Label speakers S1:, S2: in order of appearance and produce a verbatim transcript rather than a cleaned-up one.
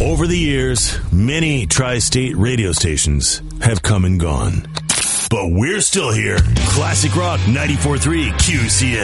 S1: Over the years, many tri-state radio stations have come and gone. But we're still here. Classic Rock ninety-four point three Q C